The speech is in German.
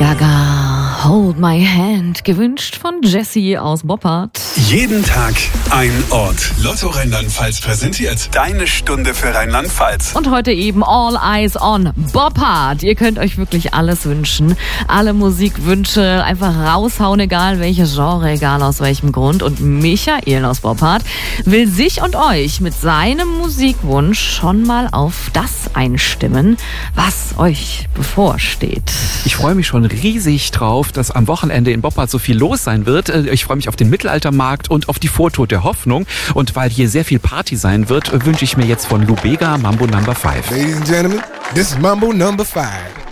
Gaga, Hold My Hand, gewünscht von Jessie aus Boppard. Jeden Tag ein Ort. Lotto Rheinland-Pfalz präsentiert deine Stunde für Rheinland-Pfalz. Und heute eben All Eyes on Boppard. Ihr könnt euch wirklich alles wünschen. Alle Musikwünsche einfach raushauen, egal welches Genre, egal aus welchem Grund. Und Michael aus Boppard will sich und euch mit seinem Musikwunsch schon mal auf das einstimmen, was euch bevorsteht. Ich freue mich schon riesig drauf, dass am Wochenende in Boppard so viel los sein wird. Ich freue mich auf den Mittelaltermarkt und auf die Vortour der Hoffnung. Und weil hier sehr viel Party sein wird, wünsche ich mir jetzt von Lou Bega Mambo No. 5. Ladies and gentlemen, this is Mambo No. 5.